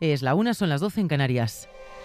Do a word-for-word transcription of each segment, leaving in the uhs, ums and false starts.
Es la una, son las doce en Canarias.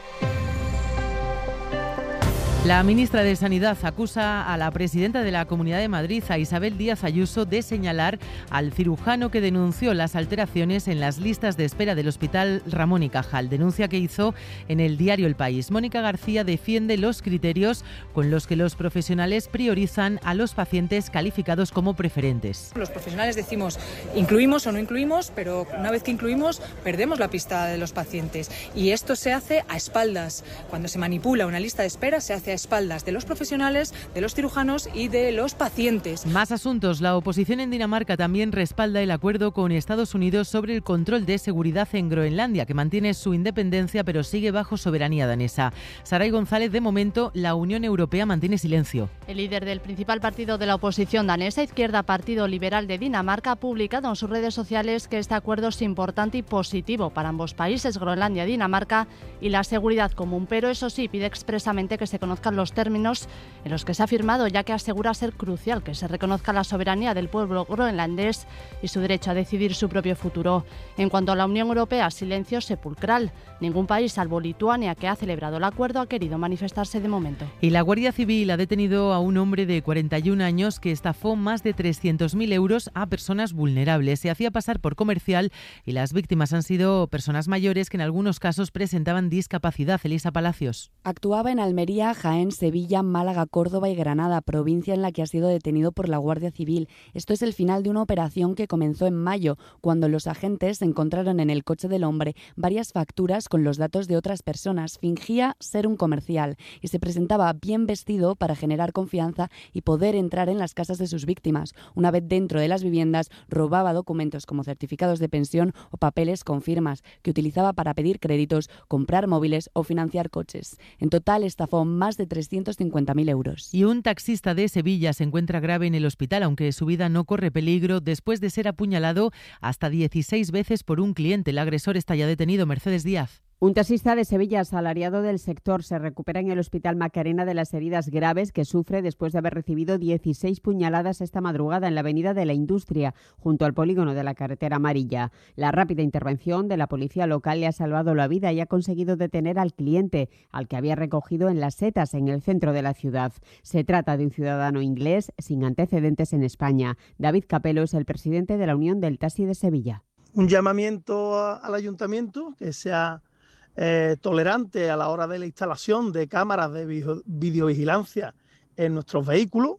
La ministra de Sanidad acusa a la presidenta de la Comunidad de Madrid, a Isabel Díaz Ayuso, de señalar al cirujano que denunció las alteraciones en las listas de espera del Hospital Ramón y Cajal. Denuncia que hizo en el diario El País. Mónica García defiende los criterios con los que los profesionales priorizan a los pacientes calificados como preferentes. Los profesionales decimos incluimos o no incluimos, pero una vez que incluimos perdemos la pista de los pacientes. Y esto se hace a espaldas. Cuando se manipula una lista de espera se hace a espaldas de los profesionales, de los cirujanos y de los pacientes. Más asuntos. La oposición en Dinamarca también respalda el acuerdo con Estados Unidos sobre el control de seguridad en Groenlandia, que mantiene su independencia pero sigue bajo soberanía danesa. Saray González, de momento, la Unión Europea mantiene silencio. El líder del principal partido de la oposición danesa, Izquierda Partido Liberal de Dinamarca, ha publicado en sus redes sociales que este acuerdo es importante y positivo para ambos países, Groenlandia y Dinamarca, y la seguridad común, pero eso sí, pide expresamente que se conozcan los términos en los que se ha firmado, ya que asegura ser crucial que se reconozca la soberanía del pueblo groenlandés y su derecho a decidir su propio futuro. En cuanto a la Unión Europea, silencio sepulcral. Ningún país, salvo Lituania, que ha celebrado el acuerdo, ha querido manifestarse de momento. Y la Guardia Civil ha detenido a un hombre de cuarenta y un años que estafó más de trescientos mil euros a personas vulnerables. Se hacía pasar por comercial y las víctimas han sido personas mayores que en algunos casos presentaban discapacidad. Elisa Palacios. Actuaba en Almería, Jaén, Sevilla, Málaga, Córdoba y Granada, provincia en la que ha sido detenido por la Guardia Civil. Esto es el final de una operación que comenzó en mayo, cuando los agentes encontraron en el coche del hombre varias facturas con los datos de otras personas. Fingía ser un comercial y se presentaba bien vestido para generar confianza y poder entrar en las casas de sus víctimas. Una vez dentro de las viviendas, robaba documentos como certificados de pensión o papeles con firmas, que utilizaba para pedir créditos, comprar móviles o financiar coches. En total, estafó más de trescientos cincuenta mil euros. Y un taxista de Sevilla se encuentra grave en el hospital, aunque su vida no corre peligro, después de ser apuñalado hasta dieciséis veces por un cliente. El agresor está ya detenido. Mercedes Díaz. Un taxista de Sevilla, asalariado del sector, se recupera en el Hospital Macarena de las heridas graves que sufre después de haber recibido dieciséis puñaladas esta madrugada en la Avenida de la Industria, junto al polígono de la carretera amarilla. La rápida intervención de la policía local le ha salvado la vida y ha conseguido detener al cliente, al que había recogido en Las Setas, en el centro de la ciudad. Se trata de un ciudadano inglés sin antecedentes en España. David Capello es el presidente de la Unión del Taxi de Sevilla. Un llamamiento al ayuntamiento que sea Eh, tolerante a la hora de la instalación de cámaras de video, videovigilancia en nuestros vehículos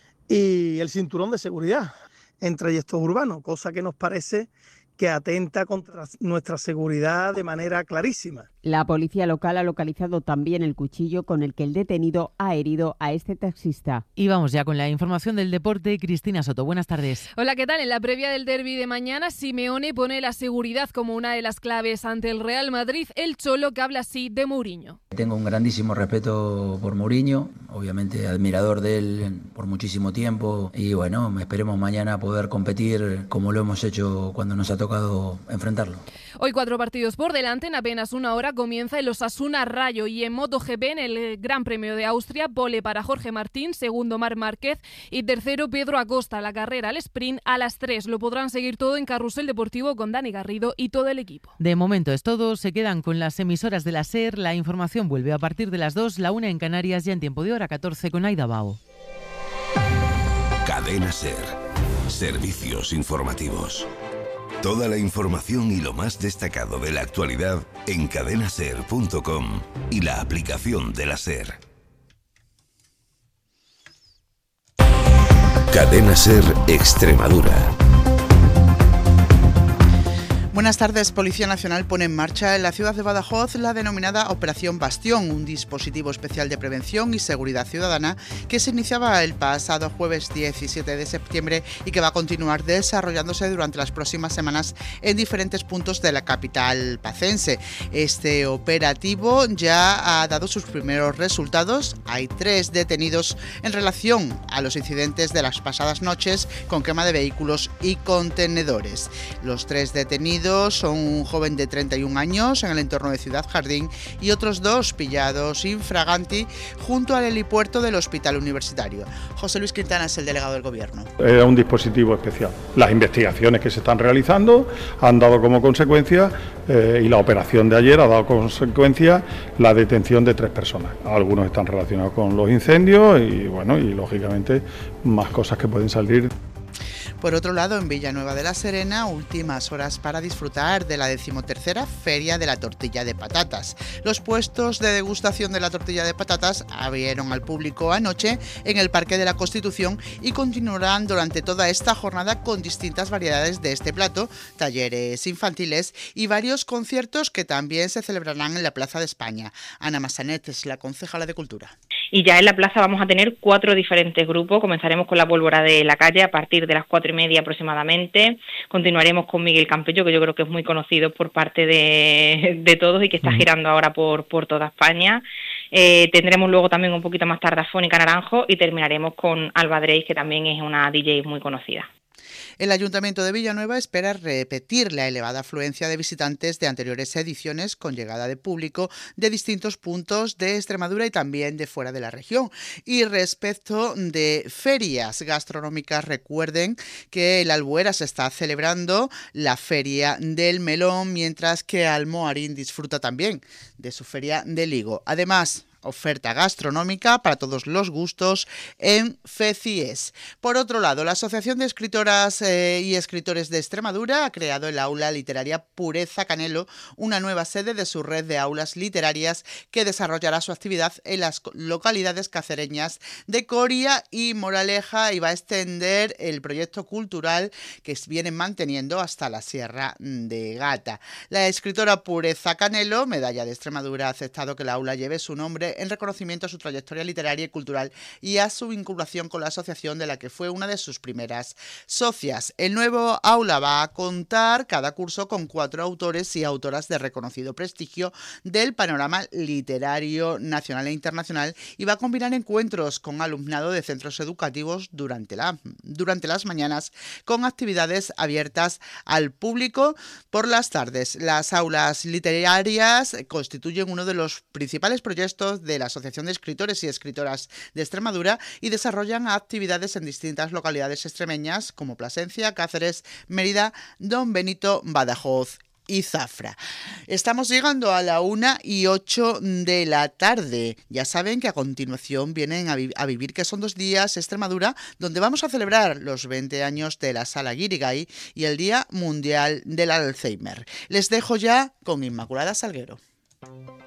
y el cinturón de seguridad en trayectos urbanos, cosa que nos parece que atenta contra nuestra seguridad de manera clarísima. La policía local ha localizado también el cuchillo con el que el detenido ha herido a este taxista. Y vamos ya con la información del deporte. Cristina Soto, buenas tardes. Hola, ¿qué tal? En la previa del derbi de mañana, Simeone pone la seguridad como una de las claves ante el Real Madrid. El Cholo, que habla así de Mourinho. Tengo un grandísimo respeto por Mourinho, obviamente admirador de él por muchísimo tiempo y bueno, esperemos mañana poder competir como lo hemos hecho cuando nos ha tocado enfrentarlo. Hoy cuatro partidos por delante, en apenas una hora comienza el Osasuna Rayo y en MotoGP, en el Gran Premio de Austria, pole para Jorge Martín, segundo Marc Márquez y tercero Pedro Acosta. La carrera al sprint a las tres. Lo podrán seguir todo en Carrusel Deportivo con Dani Garrido y todo el equipo. De momento es todo, se quedan con las emisoras de la SER, la información vuelve a partir de las dos, la una en Canarias, ya en tiempo de hora catorce con Aida Bao. Cadena SER, servicios informativos. Toda la información y lo más destacado de la actualidad en cadena ser punto com y la aplicación de la SER. Cadena SER Extremadura. Buenas tardes. Policía Nacional pone en marcha en la ciudad de Badajoz la denominada Operación Bastión, un dispositivo especial de prevención y seguridad ciudadana que se iniciaba el pasado jueves diecisiete de septiembre y que va a continuar desarrollándose durante las próximas semanas en diferentes puntos de la capital pacense. Este operativo ya ha dado sus primeros resultados. Hay tres detenidos en relación a los incidentes de las pasadas noches con quema de vehículos y contenedores. Los tres detenidos heridos son un joven de treinta y un años en el entorno de Ciudad Jardín y otros dos pillados infraganti junto al helipuerto del Hospital Universitario. José Luis Quintana es el delegado del Gobierno. Era un dispositivo especial. Las investigaciones que se están realizando han dado como consecuencia, eh, y la operación de ayer ha dado como consecuencia la detención de tres personas. Algunos están relacionados con los incendios y, bueno, y lógicamente más cosas que pueden salir. Por otro lado, en Villanueva de la Serena, últimas horas para disfrutar de la decimotercera Feria de la Tortilla de Patatas. Los puestos de degustación de la tortilla de patatas abrieron al público anoche en el Parque de la Constitución y continuarán durante toda esta jornada con distintas variedades de este plato, talleres infantiles y varios conciertos que también se celebrarán en la Plaza de España. Ana Massanet es la concejala de Cultura. Y ya en la plaza vamos a tener cuatro diferentes grupos. Comenzaremos con la pólvora de la calle a partir de las cuatro y media aproximadamente. Continuaremos con Miguel Campello, que yo creo que es muy conocido por parte de, de todos y que está girando ahora por, por toda España. Eh, tendremos luego también un poquito más tarde a Fónica Naranjo y terminaremos con Alba Dreis, que también es una D J muy conocida. El Ayuntamiento de Villanueva espera repetir la elevada afluencia de visitantes de anteriores ediciones con llegada de público de distintos puntos de Extremadura y también de fuera de la región. Y respecto de ferias gastronómicas, recuerden que en la Albuera se está celebrando la Feria del Melón, mientras que Almoharín disfruta también de su Feria del Higo. Además, oferta gastronómica para todos los gustos en FECIES. Por otro lado, la Asociación de Escritoras eh, y Escritores de Extremadura ha creado el aula literaria Pureza Canelo, una nueva sede de su red de aulas literarias que desarrollará su actividad en las localidades cacereñas de Coria y Moraleja y va a extender el proyecto cultural que vienen manteniendo hasta la Sierra de Gata. La escritora Pureza Canelo, medalla de Extremadura, ha aceptado que el aula lleve su nombre en reconocimiento a su trayectoria literaria y cultural y a su vinculación con la asociación de la que fue una de sus primeras socias. El nuevo aula va a contar cada curso con cuatro autores y autoras de reconocido prestigio del panorama literario nacional e internacional y va a combinar encuentros con alumnado de centros educativos durante, la, durante las mañanas con actividades abiertas al público por las tardes. Las aulas literarias constituyen uno de los principales proyectos de la Asociación de Escritores y Escritoras de Extremadura y desarrollan actividades en distintas localidades extremeñas como Plasencia, Cáceres, Mérida, Don Benito, Badajoz y Zafra. Estamos llegando a la una y ocho de la tarde. Ya saben que a continuación vienen a, vi- a vivir que son dos días Extremadura, donde vamos a celebrar los veinte años de la Sala Guirigay y el Día Mundial del Alzheimer. Les dejo ya con Inmaculada Salguero.